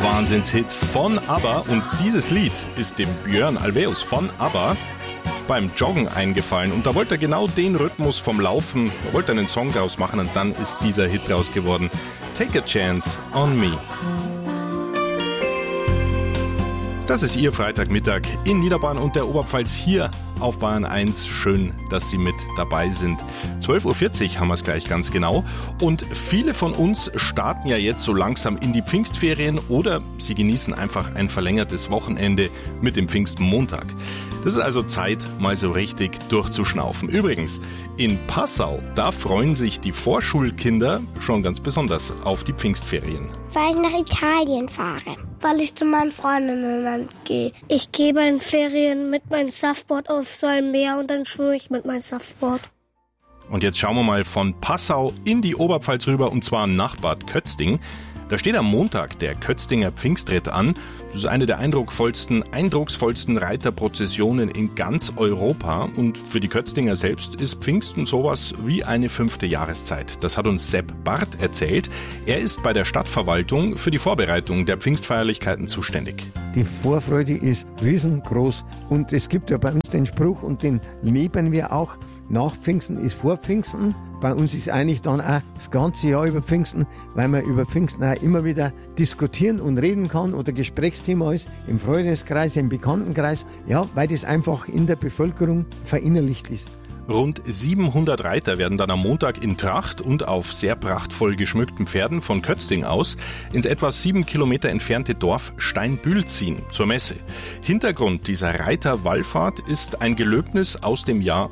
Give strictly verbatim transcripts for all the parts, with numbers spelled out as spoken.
Wahnsinnshit von ABBA. Und dieses Lied ist dem Björn Ulvaeus von ABBA beim Joggen eingefallen. Und da wollte er genau den Rhythmus vom Laufen, wollte einen Song draus machen und dann ist dieser Hit draus geworden. Take a Chance on Me. Das ist Ihr Freitagmittag in Niederbayern und der Oberpfalz hier auf Bayern eins. Schön, dass Sie mit dabei sind. zwölf Uhr vierzig haben wir es gleich ganz genau. Und viele von uns starten ja jetzt so langsam in die Pfingstferien oder sie genießen einfach ein verlängertes Wochenende mit dem Pfingstmontag. Das ist also Zeit, mal so richtig durchzuschnaufen. Übrigens, in Passau, da freuen sich die Vorschulkinder schon ganz besonders auf die Pfingstferien. Weil ich nach Italien fahre. Weil ich zu meinen Freundinnen gehe. Ich gehe bei den Ferien mit meinem Surfboard auf so ein Meer und dann schwimme ich mit meinem Surfboard. Und jetzt schauen wir mal von Passau in die Oberpfalz rüber und zwar nach Bad Kötzting. Da steht am Montag der Kötztinger Pfingstritt an. Das ist eine der eindrucksvollsten, eindrucksvollsten Reiterprozessionen in ganz Europa. Und für die Kötztinger selbst ist Pfingsten sowas wie eine fünfte Jahreszeit. Das hat uns Sepp Barth erzählt. Er ist bei der Stadtverwaltung für die Vorbereitung der Pfingstfeierlichkeiten zuständig. Die Vorfreude ist riesengroß. Und es gibt ja bei uns den Spruch, und den leben wir auch: Nach Pfingsten ist vor Pfingsten. Bei uns ist eigentlich dann auch das ganze Jahr über Pfingsten, weil man über Pfingsten auch immer wieder diskutieren und reden kann oder Gesprächsthema ist, im Freundeskreis, im Bekanntenkreis, ja, weil das einfach in der Bevölkerung verinnerlicht ist. Rund siebenhundert Reiter werden dann am Montag in Tracht und auf sehr prachtvoll geschmückten Pferden von Kötzting aus ins etwa sieben Kilometer entfernte Dorf Steinbühl ziehen, zur Messe. Hintergrund dieser Reiterwallfahrt ist ein Gelöbnis aus dem Jahr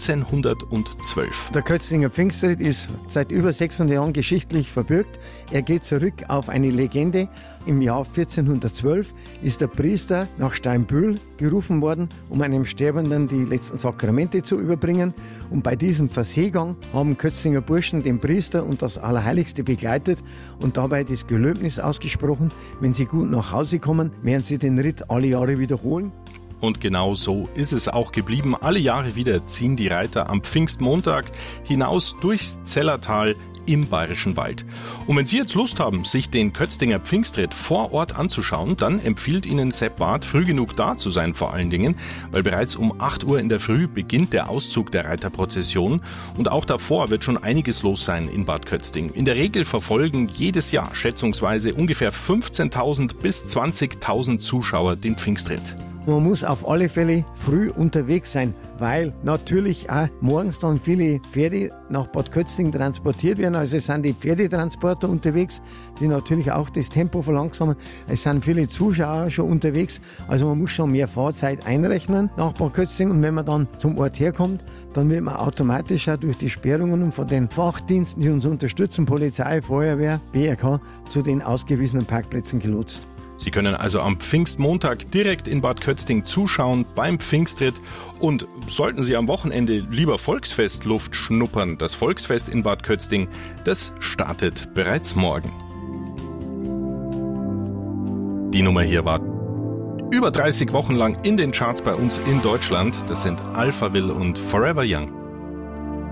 vierzehnhundertzwölf. Der Kötzinger Pfingstritt ist seit über sechshundert Jahren geschichtlich verbürgt. Er geht zurück auf eine Legende. Im Jahr vierzehnhundertzwölf ist der Priester nach Steinbühl gerufen worden, um einem Sterbenden die letzten Sakramente zu überbringen. Und bei diesem Verseegang haben Kötzinger Burschen den Priester und das Allerheiligste begleitet und dabei das Gelöbnis ausgesprochen: Wenn sie gut nach Hause kommen, werden sie den Ritt alle Jahre wiederholen. Und genau so ist es auch geblieben. Alle Jahre wieder ziehen die Reiter am Pfingstmontag hinaus durchs Zellertal im Bayerischen Wald. Und wenn Sie jetzt Lust haben, sich den Kötztinger Pfingstritt vor Ort anzuschauen, dann empfiehlt Ihnen Sepp Barth, früh genug da zu sein vor allen Dingen, weil bereits um acht Uhr in der Früh beginnt der Auszug der Reiterprozession und auch davor wird schon einiges los sein in Bad Kötzting. In der Regel verfolgen jedes Jahr schätzungsweise ungefähr fünfzehntausend bis zwanzigtausend Zuschauer den Pfingstritt. Man muss auf alle Fälle früh unterwegs sein, weil natürlich auch morgens dann viele Pferde nach Bad Kötzting transportiert werden. Also es sind die Pferdetransporter unterwegs, die natürlich auch das Tempo verlangsamen. Es sind viele Zuschauer schon unterwegs, also man muss schon mehr Fahrzeit einrechnen nach Bad Kötzting. Und wenn man dann zum Ort herkommt, dann wird man automatisch auch durch die Sperrungen von den Fachdiensten, die uns unterstützen, Polizei, Feuerwehr, B R K, zu den ausgewiesenen Parkplätzen gelotst. Sie können also am Pfingstmontag direkt in Bad Kötzting zuschauen beim Pfingstritt und sollten Sie am Wochenende lieber Volksfestluft schnuppern, das Volksfest in Bad Kötzting, das startet bereits morgen. Die Nummer hier war über dreißig Wochen lang in den Charts bei uns in Deutschland. Das sind Alphaville und Forever Young.